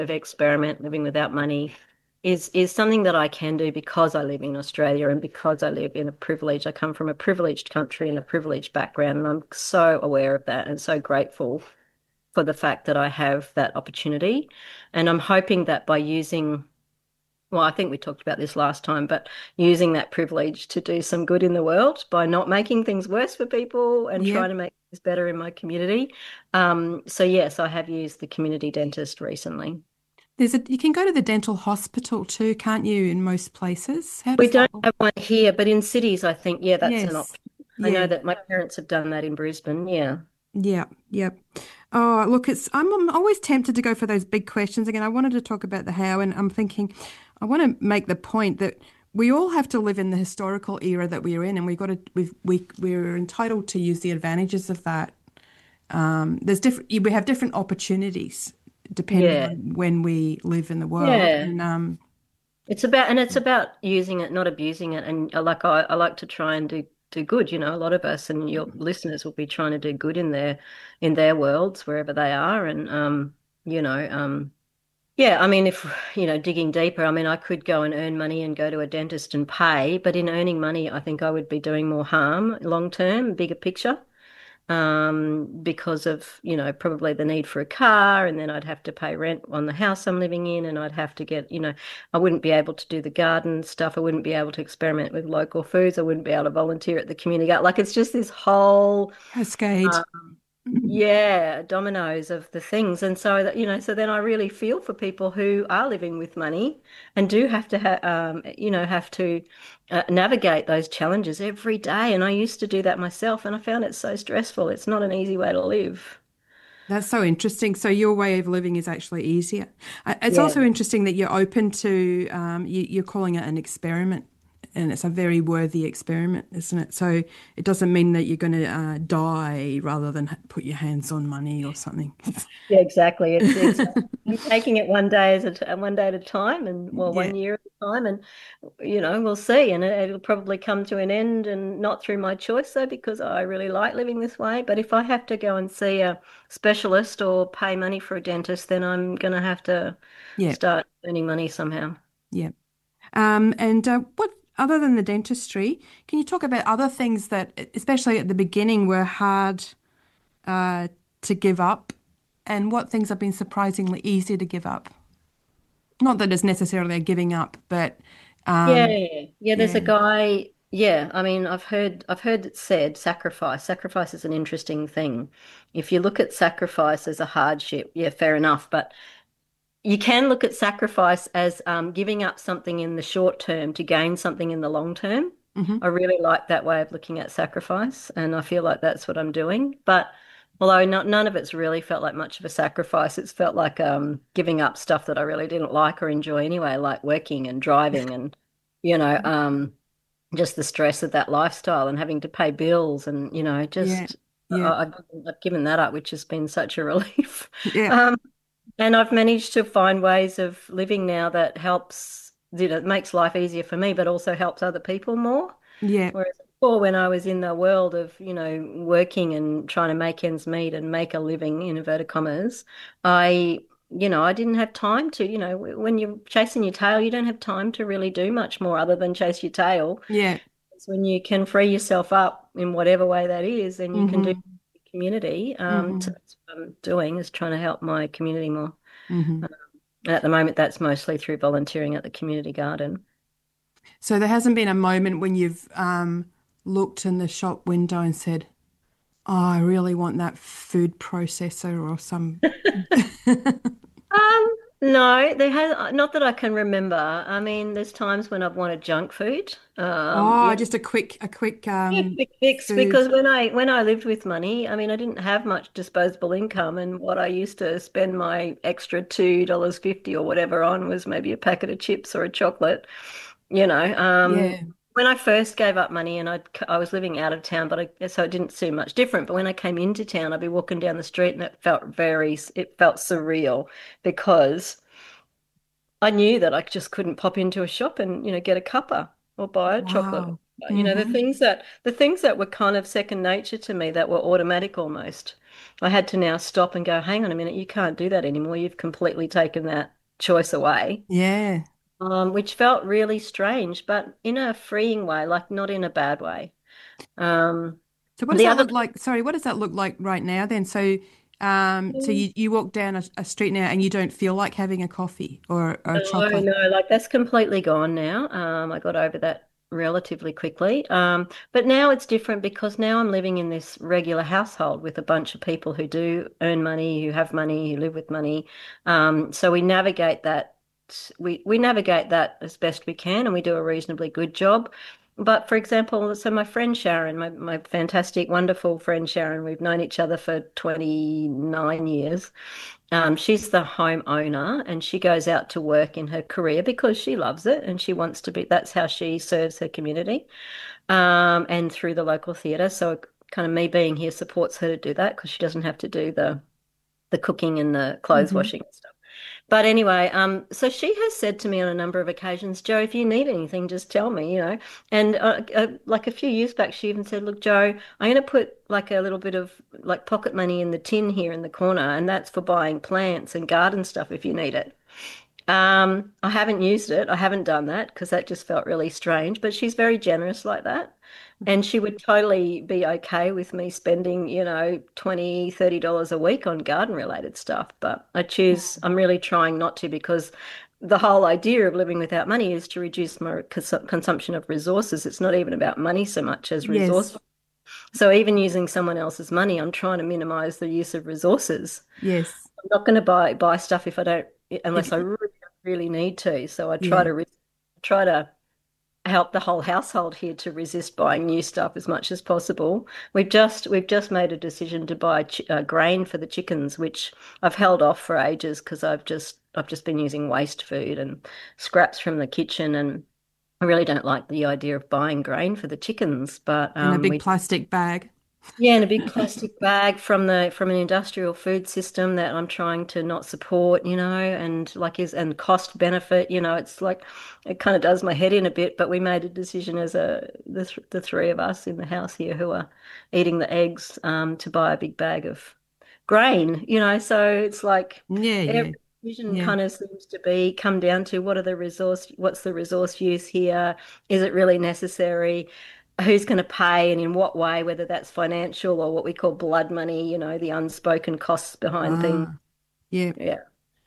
of experiment, living without money, is something that I can do because I live in Australia and because I live in a privilege. I come from a privileged country and a privileged background, and I'm so aware of that and so grateful for the fact that I have that opportunity. And I'm hoping that by using, well, I think we talked about this last time, but using that privilege to do some good in the world by not making things worse for people and trying Yep. to make things better in my community. So yes, I have used the community dentist recently. You can go to the dental hospital too, can't you, in most places? How We does that don't work? have one here, but in cities, I think, yeah, that's an Yes. option. I know Yeah. that my parents have done that in Brisbane. Yeah. Yeah. Yep. Oh, look, I'm always tempted to go for those big questions again. I wanted to talk about the how, and I'm thinking I want to make the point that we all have to live in the historical era that we're in, and we've got to we're entitled to use the advantages of that. We have different opportunities depending Yeah. on when we live in the world, Yeah. and It's about using it, not abusing it. And I like to try and do good. A lot of us and your listeners will be trying to do good in their worlds wherever they are. And you know, yeah, I mean, if digging deeper, I mean, I could go and earn money and go to a dentist and pay, but in earning money, I think I would be doing more harm long term, bigger picture. Because of, probably the need for a car, and then I'd have to pay rent on the house I'm living in, and I'd have to get, I wouldn't be able to do the garden stuff. I wouldn't be able to experiment with local foods. I wouldn't be able to volunteer at the community garden. Like it's just this whole, cascade. uh, yeah, dominoes of the things. And so that, so then I really feel for people who are living with money and do have to have to navigate those challenges every day. And I used to do that myself, and I found it so stressful. It's not an easy way to live. That's so interesting. So your way of living is actually easier. It's Yeah. also interesting that you're open to you're calling it an experiment, and it's a very worthy experiment, isn't it? So it doesn't mean that you're going to die rather than put your hands on money or something. Yeah, exactly. It's I'm taking it one day at a time, and well, Yeah. 1 year at a time, and we'll see. And it'll probably come to an end, and not through my choice though, because I really like living this way. But if I have to go and see a specialist or pay money for a dentist, then I'm gonna have to Yeah. start earning money somehow. Yeah. And what, other than the dentistry, can you talk about other things that, especially at the beginning, were hard uh, to give up, and what things have been surprisingly easy to give up? Not that it's necessarily a giving up, but Yeah, um, yeah. There's yeah, a guy. Yeah, I mean, I've heard it said sacrifice. Sacrifice is an interesting thing. If you look at sacrifice as a hardship, yeah, fair enough. But you can look at sacrifice as giving up something in the short term to gain something in the long term. hmm I really like that way of looking at sacrifice, and I feel like that's what I'm doing. But although none of it's really felt like much of a sacrifice, it's felt like giving up stuff that I really didn't like or enjoy anyway, like working and driving and, you know, um, just the stress of that lifestyle and having to pay bills and, yeah, just yeah, I've given that up, which has been such a relief. yeah, Um, and I've managed to find ways of living now that helps, makes life easier for me, but also helps other people more. yeah, Whereas before, when I was in the world of, working and trying to make ends meet and make a living, in inverted commas, I didn't have time to, when you're chasing your tail, you don't have time to really do much more other than chase your tail. yeah. It's when you can free yourself up in whatever way that is, and you can do hmm community. So hmm that's what I'm doing is trying to help my community more. hmm And at the moment, that's mostly through volunteering at the community garden. So there hasn't been a moment when you've looked in the shop window and said, "Oh, I really want that food processor or some." Um, no, there has not that I can remember. I mean, there's times when I've wanted junk food. Oh, just a quick Yeah, quick fix food. because when I lived with money, I mean, I didn't have much disposable income, and what I used to spend my extra $2.50 or whatever on was maybe a packet of chips or a chocolate. You know, Yeah. when I first gave up money and I was living out of town, but so it didn't seem much different. But when I came into town, I'd be walking down the street and it felt surreal because I knew that I just couldn't pop into a shop and, get a cuppa or buy a chocolate. Wow. The hmm things that were kind of second nature to me that were automatic almost. I had to now stop and go, hang on a minute, you can't do that anymore. You've completely taken that choice away, Yeah. which felt really strange, but in a freeing way, like not in a bad way. Um, So what does the that other look like? Sorry, what does that look like right now then? So you walk down a street now and you don't feel like having a coffee or a No, chocolate. no, like that's completely gone now. I got over that relatively quickly. But now it's different because now I'm living in this regular household with a bunch of people who do earn money, who have money, who live with money. So we navigate that as best we can, and we do a reasonably good job. But for example, so my friend Sharon, my fantastic, wonderful friend Sharon, we've known each other for 29 years. She's the homeowner and she goes out to work in her career because she loves it and she wants to be, that's how she serves her community and through the local theatre. So kind of me being here supports her to do that because she doesn't have to do the cooking and the clothes Hmm. washing and stuff. But anyway, so she has said to me on a number of occasions, Joe, if you need anything, just tell me, you know. And like a few years back, she even said, look, Joe, I'm going to put like a little bit of like pocket money in the tin here in the corner, and that's for buying plants and garden stuff if you need it. I haven't used it. I haven't done that because that just felt really strange, but she's very generous like that. And she would totally be okay with me spending, you know, $20, $30 a week on garden related stuff. But I'm really trying not to because the whole idea of living without money is to reduce my consumption of resources. It's not even about money so much as Yes. resource. So even using someone else's money, I'm trying to minimize the use of resources. Yes. I'm not going to buy stuff if I don't, If unless I really need to. So I yeah. try to help the whole household here to resist buying new stuff as much as possible. We've just made a decision to buy grain for the chickens, which I've held off for ages because I've just been using waste food and scraps from the kitchen, and I really don't like the idea of buying grain for the chickens. But In a big we plastic bag. yeah, in a big plastic bag from an industrial food system that I'm trying to not support, you know, and like is and cost benefit, you know, it's like it kind of does my head in a bit. But we made a decision as the three of us in the house here who are eating the eggs to buy a big bag of grain, you know. So it's like Yeah, every yeah. decision Yeah. kind of seems to be come down to what's the resource use here? Is it really necessary? Who's going to pay and in what way, whether that's financial or what we call blood money, you know, the unspoken costs behind things. Ah, yeah. Yeah.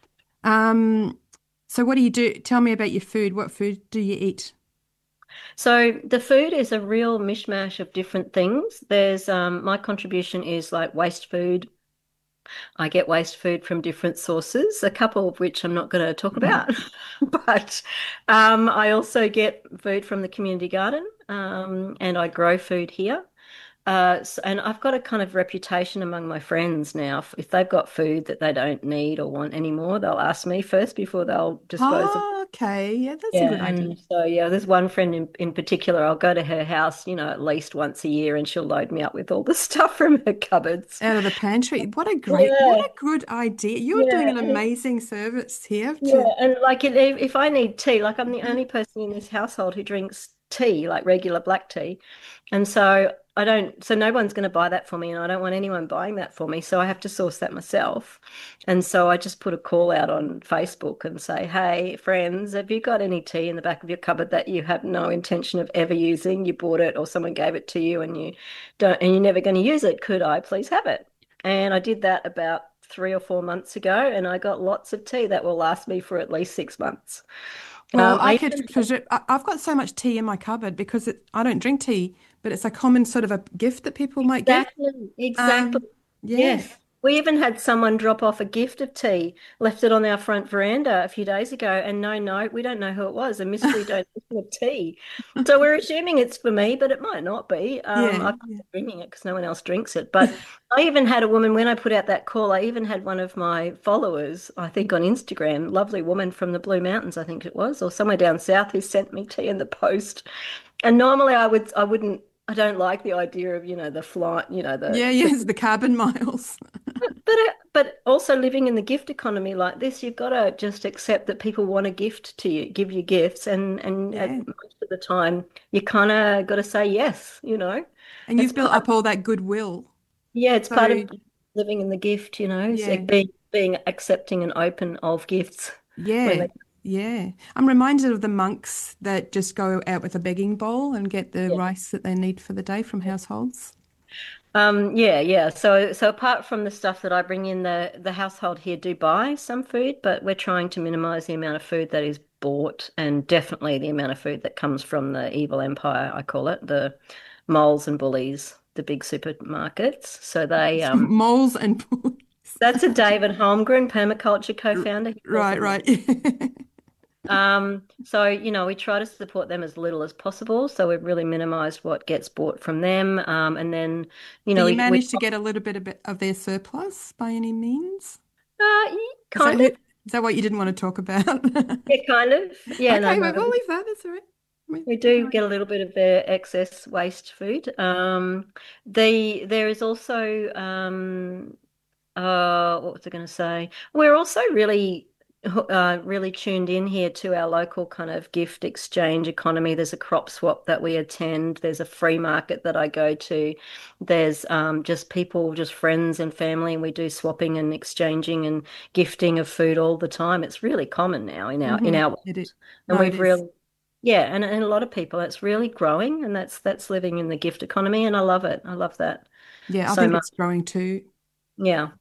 Um, so what do you do? Tell me about your food. What food do you eat? So the food is a real mishmash of different things. There's my contribution is like waste food. I get waste food from different sources, a couple of which I'm not going to talk about. But I also get food from the community garden, and I grow food here. And I've got a kind of reputation among my friends now. If they've got food that they don't need or want anymore, they'll ask me first before they'll dispose of. Oh, okay. Yeah, that's a Yeah, good idea. and so yeah, there's one friend in particular. I'll go to her house, you know, at least once a year, and she'll load me up with all the stuff from her cupboards. Out of the pantry. What Yeah, a good idea. You're doing yeah, an amazing service here yeah. to, And like if I need tea, like I'm the only person in this household who drinks tea, like regular black tea. And so I don't, so no one's going to buy that for me, and I don't want anyone buying that for me. So I have to source that myself. And so I just put a call out on Facebook and say, hey, friends, have you got any tea in the back of your cupboard that you have no intention of ever using? You bought it or someone gave it to you and and you're never going to use it. Could I please have it? And I did that about 3 or 4 months ago, and I got lots of tea that will last me for at least 6 months. well, I I could even presume I've got so much tea in my cupboard because I don't drink tea, but it's a common sort of a gift that people might give. exactly. Um, yeah. Yes. We even had someone drop off a gift of tea, left it on our front veranda a few days ago, and no, we don't know who it was, a mystery donation of tea. So we're assuming it's for me, but it might not be. Yeah. I've been drinking it because no one else drinks it. But I even had a woman, when I put out that call, I even had one of my followers, I think on Instagram, lovely woman from the Blue Mountains, I think it was, or somewhere down south, who sent me tea in the post. And normally I don't like the idea of, you know, the flight, you know, Yeah, yes, the carbon miles. but also living in the gift economy like this, you've got to just accept that people want to gift to you, give you gifts, and at Yeah. most of the time you kind of got to say yes, you know. And It's you've built part, up all that goodwill. yeah, it's part of So living in the gift, it's Yeah. like being accepting and open of gifts when Yeah. they Yeah. I'm reminded of the monks that just go out with a begging bowl and get the yeah. rice that they need for the day from households. Yeah. So apart from the stuff that I bring in, the household here do buy some food, but we're trying to minimize the amount of food that is bought and definitely the amount of food that comes from the evil empire, I call it, the moles and bullies, the big supermarkets. So they Moles and bullies. that's a David Holmgren, permaculture co-founder. He calls Right, them right. so, we try to support them as little as possible. So we've really minimized what gets bought from them. And then, So you we managed to get a little bit of their surplus by any means? Is that kind of, is that what you didn't want to talk about? yeah, kind of. Yeah, no, Okay, no. well, we'll leave that. That's all right. We We do can. get a little bit of their excess waste food. There is also what was I going to say? We're also really tuned in here to our local kind of gift exchange economy. There's a crop swap that we attend. There's a free market that I go to. There's just people, just friends and family, and we do swapping and exchanging and gifting of food all the time. It's really common now in our world. It is. And No, it we've is. really yeah, and a lot of people, it's really growing, and that's living in the gift economy, and I love it. I love that Yeah, I so think much. it's growing too. Yeah.